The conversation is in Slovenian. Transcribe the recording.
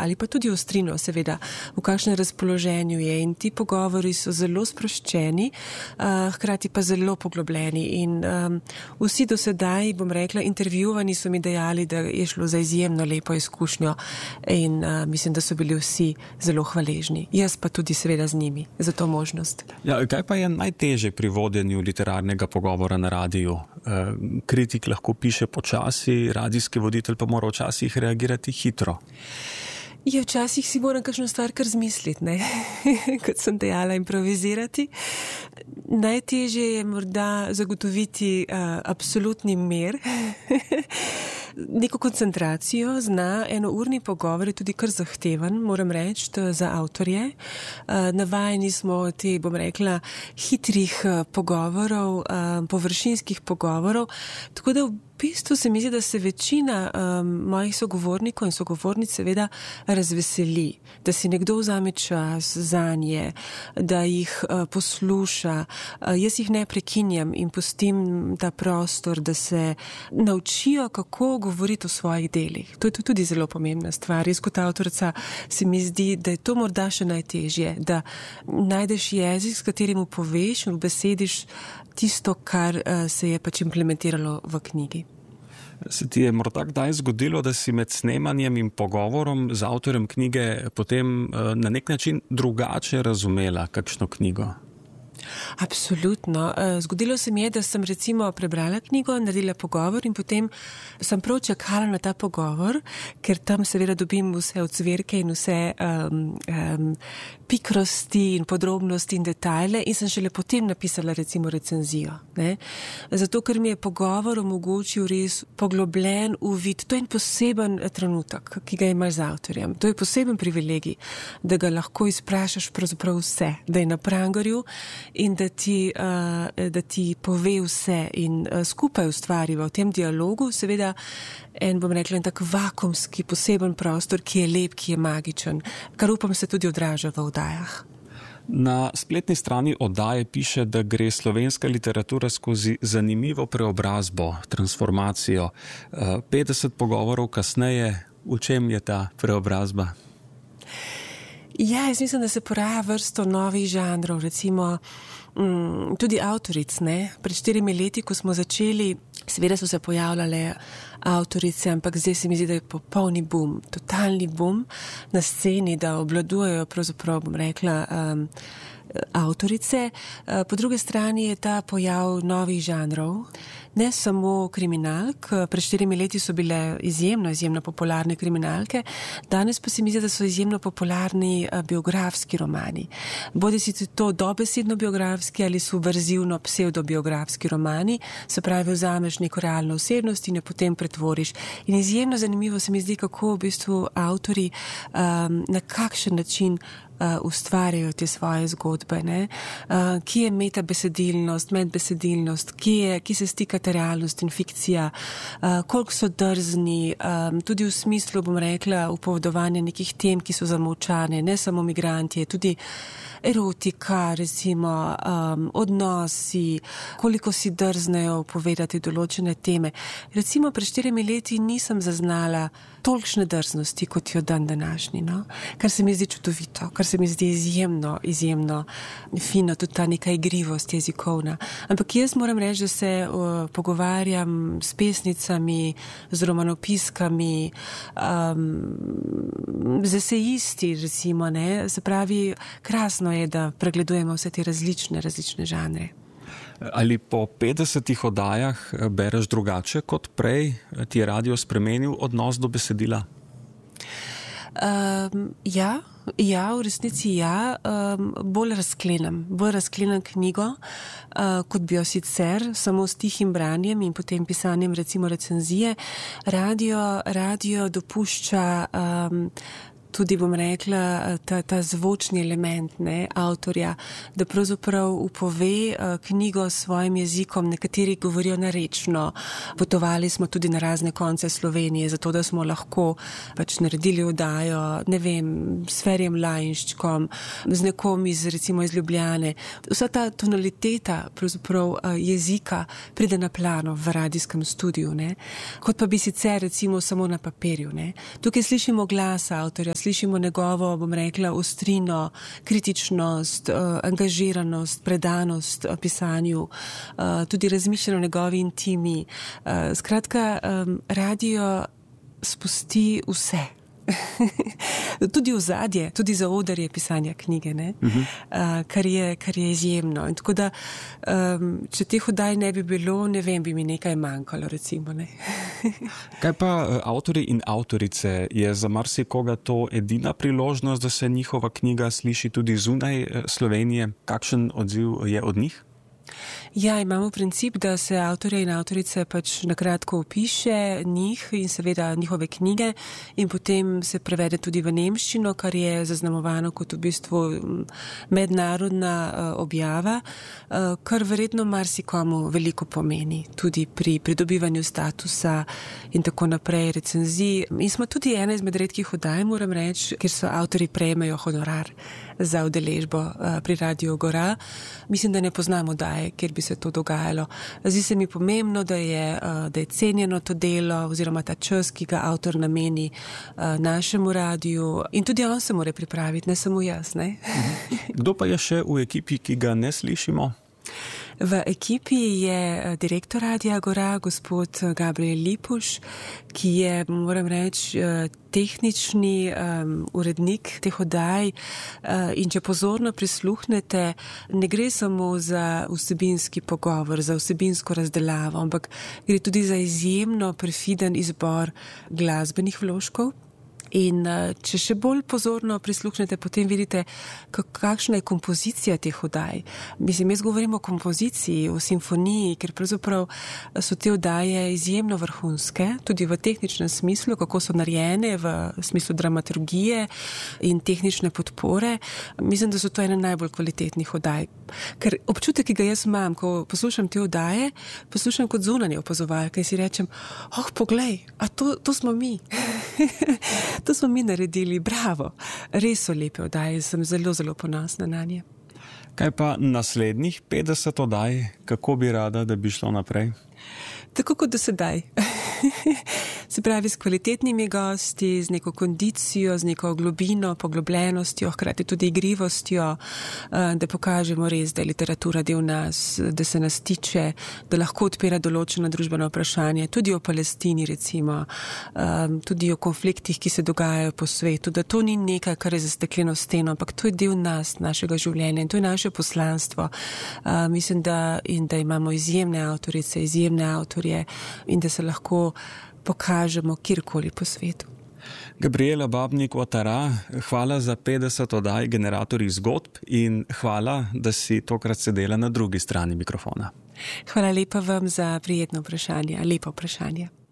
ali pa tudi ostrino, seveda, v kakšnem razpoloženju je. In ti pogovori so zelo sproščeni, hkrati pa zelo poglobljeni. In vsi do sedaj, bom rekla, intervjuvani so mi dejali, da je šlo za izjemno lepo izkušnjo in mislim, da so bili vsi zelo hvaležni. Jaz pa tudi seveda z njimi za to možnost. Ja, kaj pa je najtežje pri vodenju literarnega pogovora na radiju? Kritik lahko piše počasi, radijski voditelj pa mora včasih reagirati hitro. Ja, včasih si moram kakšno stvar kar zmisliti, ne? Kot sem dejala, improvizirati. Najtežje je morda zagotoviti absolutni mir, neko koncentracijo. Enourni pogovor je tudi kar zahteven, moram reči, za avtorje. Navajeni smo te, bom rekla, hitrih pogovorov, površinskih pogovorov, tako da v bistvu se mi zdi, da se večina mojih sogovornikov in sogovornic seveda razveseli, da si nekdo vzame čas zanje, da jih posluša. Jaz jih ne prekinjam in pustim ta prostor, da se naučijo, kako govoriti o svojih delih. To je tudi zelo pomembna stvar. Jaz kot avtorica se mi zdi, da je to morda še najtežje, da najdeš jezik, s katerim poveš in besediš tisto, kar se je pač implementiralo v knjigi. Se ti je morda kdaj zgodilo, da si med snemanjem in pogovorom z avtorjem knjige potem na nek način drugače razumela kakšno knjigo? Absolutno. Zgodilo se mi je, da sem recimo prebrala knjigo, naredila pogovor in potem sem prav čakala na ta pogovor, ker tam seveda dobim vse odzverke in vse pikrosti in podrobnosti in detajle in sem šele potem napisala recimo recenzijo. Ne? Zato, ker mi je pogovor omogočil res poglobljen uvid. To je en poseben trenutek, ki ga imaš z avtorjem. To je poseben privilegij, da ga lahko izprašaš pravzaprav vse, da je na prangarju in da ti pove vse in skupaj ustvariva v tem dialogu, seveda bom rekla, en tak vakuumski poseben prostor, ki je lep, ki je magičen, kar upam se tudi odraža v oddajah. Na spletni strani oddaje piše, da gre slovenska literatura skozi zanimivo preobrazbo, transformacijo. 50 pogovorov kasneje, v čem je ta preobrazba? Ja, jaz mislim, da se poraja vrsto novih žanrov, recimo tudi avtoric, ne. Pred 4 leti, ko smo začeli, seveda so se pojavljale avtorice, ampak zdaj se mi zdi, da je popolni boom, totalni boom na sceni, da obvladujejo pravzaprav, bom rekla, avtorice. Po drugi strani je ta pojav novih žanrov, ne samo kriminalk. Pred 4 leti so bile izjemno popularne kriminalke, danes pa se mi zdi, da so izjemno popularni biografski romani. Bodi si to dobesedno biografski ali subverzivno psevdobiografski romani, se pravi, vzameš neko realno osebnost in jo potem pretvoriš. In izjemno zanimivo se mi zdi, kako v bistvu avtori na kakšen način ustvarjajo te svoje zgodbe, ne? Kje je metabesedilnost, medbesedilnost, kje se stikata realnost in fikcija, koliko so drzni, tudi v smislu, bom rekla, upovedovanja nekih tem, ki so zamolčane, ne samo migranti, tudi erotika, recimo, odnosi, koliko si drznejo povedati določene teme. Recimo, pred 4 leti nisem zaznala tolikšne drznosti, kot jo dan današnji, no? Kar se mi zdi čudovito, kar se mi zdi izjemno fino, tudi ta neka igrivost jezikovna. Ampak jaz moram reči, da se pogovarjam s pesnicami, z romanopiskami, z esejisti, recimo, ne? Se pravi, krasno je, da pregledujemo vse te različne žanre. Ali po 50 oddajah bereš drugače kot prej? Ti je radio spremenil odnos do besedila? Ja, v resnici ja. Bolj razklenem knjigo, kot bi jo sicer, samo s tihim branjem in potem pisanjem recimo recenzije. Radio dopušča tudi, bom rekla, ta zvočni element, ne, avtorja, da pravzaprav upove knjigo s svojim jezikom. Nekateri govorijo narečno. Potovali smo tudi na razne konce Slovenije, zato da smo lahko pač naredili oddajo, ne vem, s Ferjem Lajnščkom, z nekom recimo iz Ljubljane. Vsa ta tonaliteta pravzaprav jezika pride na plano v radijskem studiu, ne, kot pa bi sicer recimo samo na papirju, ne. Tukaj slišimo glas avtorja, slišimo njegovo, bom rekla, ostrino, kritičnost, angažiranost, predanost pisanju, tudi razmišljanje o njegovi intimi. Skratka, radio spusti vse. Tudi ozadje, tudi zaodrje pisanja knjige, ne? Kar je izjemno. In tako da, če teh oddaj ne bi bilo, ne vem, bi mi nekaj manjkalo, recimo. Ne? Kaj pa avtorji in avtorice? Je za marsikoga to edina priložnost, da se njihova knjiga sliši tudi zunaj Slovenije? Kakšen odziv je od njih? Ja, imamo princip, da se avtorje in avtorice pač nakratko opiše njih in seveda njihove knjige in potem se prevede tudi v nemščino, kar je zaznamovano kot v bistvu mednarodna objava, kar verjetno marsikomu veliko pomeni, tudi pri pridobivanju statusa in tako naprej, recenzij. In smo tudi ena izmed redkih oddaj, moram reči, kjer so avtorji prejmejo honorar za udeležbo pri Radiu Gora. Mislim, da ne poznam oddaje, kjer bi se to dogajalo. Zdi se mi pomembno, da je cenjeno to delo oziroma ta čas, ki ga avtor nameni našemu radiju in tudi on se mora pripraviti, ne samo jaz. Ne? Kdo pa je še v ekipi, ki ga ne slišimo? V ekipi je direktor Radia Gora, gospod Gabriel Lipuš, ki je, moram reči, tehnični urednik teh oddaj in če pozorno prisluhnete, ne gre samo za vsebinski pogovor, za vsebinsko razdelavo, ampak gre tudi za izjemno perfiden izbor glasbenih vložkov. In če še bolj pozorno prisluhnete, potem vidite, kakšna je kompozicija teh oddaj. Mislim, jaz govorim o kompoziciji, o simfoniji, ker pravzaprav so te oddaje izjemno vrhunske, tudi v tehničnem smislu, kako so narejene, v smislu dramaturgije in tehnične podpore. Mislim, da so to ene najbolj kvalitetnih oddaj. Ker občutek, ki ga jaz imam, ko poslušam te oddaje, poslušam kot zunanje opazovalke in si rečem, poglej, a to smo mi. To smo mi naredili, bravo. Res so lepe oddaje, sem zelo, zelo ponosna na nje. Kaj pa naslednjih 50 oddaj, kako bi rada, da bi šlo naprej? Tako kot do sedaj. Se pravi, s kvalitetnimi gosti, z neko kondicijo, z neko globino, poglobljenostjo, hkrati tudi igrivostjo, da pokažemo res, da je literatura del nas, da se nas tiče, da lahko odpira določena družbena vprašanja, tudi o Palestini recimo, tudi o konfliktih, ki se dogajajo po svetu, da to ni nekaj, kar je zastekljeno steno, ampak to je del nas, našega življenja in to je naše poslanstvo. Mislim, da imamo izjemne avtorice, izjemne avtorje in da se lahko pokažemo kjerkoli po svetu. Gabriela Babnik-Ouattara, hvala za 50 oddaj Generatorji zgodb in hvala, da si tokrat sedela na drugi strani mikrofona. Hvala lepa vam za prijetno vprašanje, lepo vprašanje.